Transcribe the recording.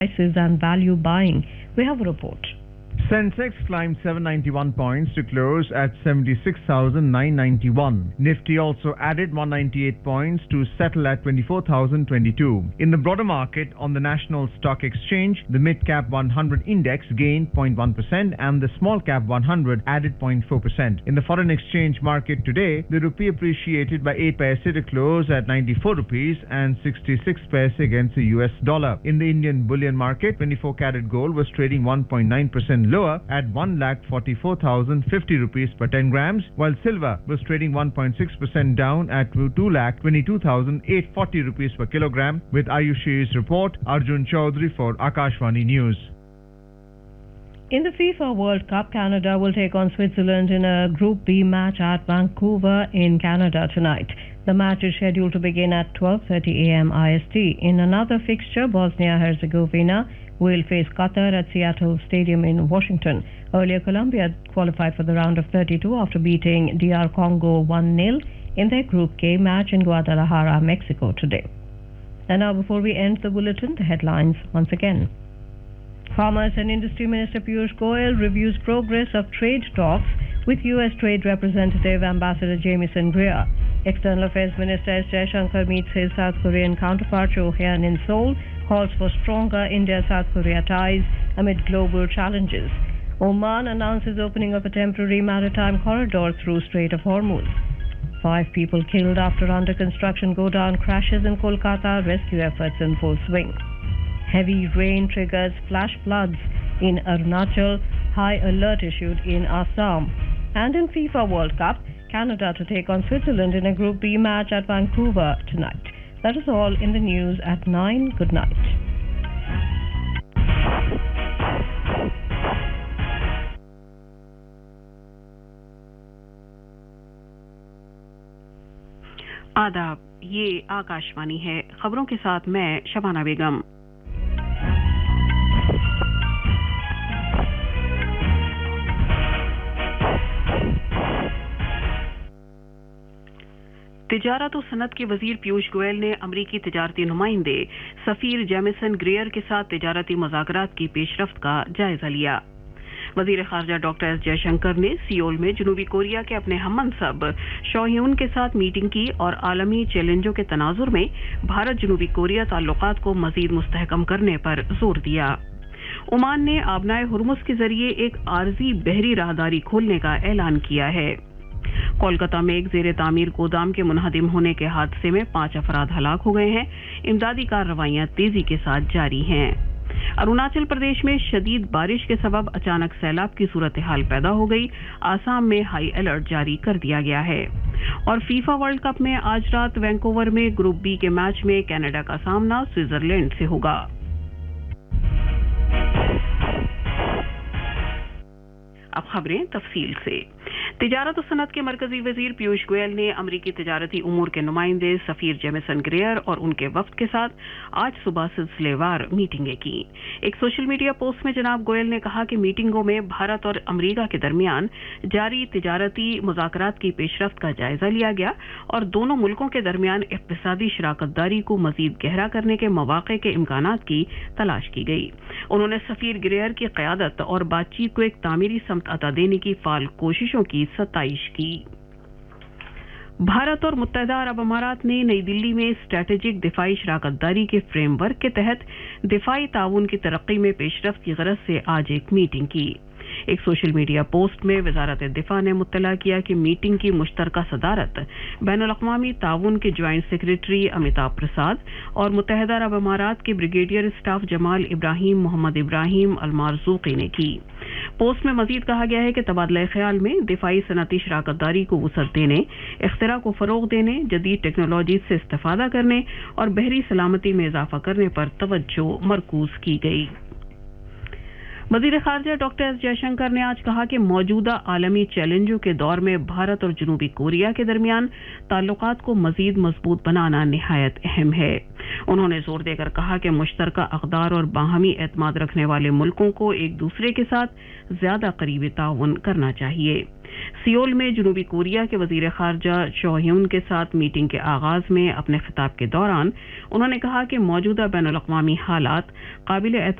prices and value buying. We have a report. Sensex climbed 791 points to close at 76,991. Nifty also added 198 points to settle at 24,022. In the broader market, on the National Stock Exchange, the mid-cap 100 index gained 0.1% and the small-cap 100 added 0.4%. In the foreign exchange market today, the rupee appreciated by 8 paise to close at 94 rupees and 66 paise against the US dollar. In the Indian bullion market, 24-karat gold was trading 1.9% lower at 1,44,050 rupees per 10 grams, while silver was trading 1.6% down at 2,22,840 rupees per kilogram. With Ayushi's report, Arjun Chaudhary for Akashvani News. In the FIFA World Cup, Canada will take on Switzerland in a Group B match at Vancouver in Canada tonight. The match is scheduled to begin at 12:30 a.m. IST. In another fixture, Bosnia-Herzegovina will face Qatar at Seattle Stadium in Washington. Earlier, Colombia qualified for the round of 32 after beating DR Congo 1-0 in their Group K match in Guadalajara, Mexico today. And now, before we end the bulletin, the headlines once again. Commerce and Industry Minister Piyush Goyal reviews progress of trade talks with U.S. Trade Representative Ambassador Jamieson Greer. External Affairs Minister S. Jaishankar meets his South Korean counterpart Cho Hyun in Seoul, calls for stronger India-South Korea ties amid global challenges. Oman announces opening of a temporary maritime corridor through Strait of Hormuz. 5 people killed after under-construction go-down crashes in Kolkata, rescue efforts in full swing. Heavy rain triggers flash floods in Arunachal, high alert issued in Assam. And in FIFA World Cup, Canada to take on Switzerland in a Group B match at Vancouver tonight. That is all in the news at 9. Good night. आदाब, ये आकाशवाणी है। खबरों के साथ मैं शबाना बेगम। तिजारत और सनत के वजीर पीयूष गोयल ने अमरीकी तिजारती नुमाइंदे सफीर जेमिसन ग्रेयर के साथ तिजारती मुज़ाकरात की पेशरफ्त का जायजा लिया। वजीर खारजा डॉक्टर एस जयशंकर ने सियोल में जनूबी कोरिया के अपने हममनसब शो ह्यून के साथ मीटिंग की और आलमी चैलेंजों के तनाजुर में भारत जनूबी कोरिया ताल्लुकात को मजीद मुस्तहकम करने पर जोर दिया। ओमान ने आबनाए हुर्मुज़ के जरिए एक आरजी बहरी राहदारी खोलने का ऐलान किया है। कोलकाता में एक जेर तामीर गोदाम के मुनहदिम होने के हादसे में 5 अफराद हलाक हो गए हैं। इमदादी कार्रवाइयां तेजी के साथ जारी हैं। अरुणाचल प्रदेश में शदीद बारिश के सबब अचानक सैलाब की सूरत हाल पैदा हो गई। आसाम में हाई अलर्ट जारी कर दिया गया है। और फीफा वर्ल्ड कप में आज रात वैंकूवर में ग्रुप बी के मैच में कनाडा का सामना स्विट्जरलैंड से होगा। अब खबरें तफसील से। तिजारत और सनत के मरकजी वजीर पीयूष गोयल ने अमरीकी तिजारती उमूर के नुमाइंदे सफीर जेमिसन ग्रेयर और उनके वफ्द के साथ आज सुबह सिलसिलेवार मीटिंगें की। एक सोशल मीडिया पोस्ट में जनाब गोयल ने कहा कि मीटिंगों में भारत और अमरीका के दरमियान जारी तिजारती मुज़ाकरात की पेशरफ्त का जायजा लिया गया और दोनों मुल्कों के दरमियान इक़्तिसादी शराकतदारी को मजीद गहरा करने के मौक़े के इम्कानात की तलाश की गई। उन्होंने सफीर ग्रेयर की क़यादत और बातचीत को एक तामीरी समत अता देने की फाल कोशिशों की सताइश की। भारत और मुत्तहदा अरब अमारात ने नई दिल्ली में स्ट्रैटेजिक दिफाई शराकतदारी के फ्रेमवर्क के तहत दिफाई ताउन की तरक्की में पेशरफ्त की गरज से आज एक मीटिंग की। एक सोशल मीडिया पोस्ट में वजारत दिफा ने मुत्तला किया कि मीटिंग की मुश्तरका सदारत बैनुल अक़वामी ताउन के ज्वाइंट सेक्रेटरी अमिताभ प्रसाद और मुत्तहदा अरब अमारात के ब्रिगेडियर स्टाफ जमाल इब्राहिम मोहम्मद इब्राहिम अल-मारज़ूक़ी ने की। पोस्ट में मजीद कहा गया है कि तबादला ख्याल में दिफाई सनती शराकतदारी को वसअत देने, इख्तिरा को फ़रोग़ देने, जदीद टेक्नोलॉजी से इस्तिफ़ादा करने और बहरी सलामती में इजाफा करने पर तवज्जो मरकूज़ की गई। वज़ीर ख़ारजा डॉक्टर एस जयशंकर ने आज कहा कि मौजूदा आलमी चैलेंजों के दौर में भारत और जनूबी कोरिया के दरमियान ताल्लुकात को मज़ीद मजबूत बनाना निहायत अहम है। उन्होंने जोर देकर कहा कि मुश्तरका अक़दार और बाहमी एतमाद रखने वाले मुल्कों को एक दूसरे के साथ ज़्यादा करीबी ताउन करना चाहिए। सियोल में जनूबी कोरिया के वज़ीर ख़ारजा चो ह्यून के साथ मीटिंग के आगाज में अपने खिताब के दौरान उन्होंने कहा कि मौजूदा बैनुल अक़वामी हालात काबिल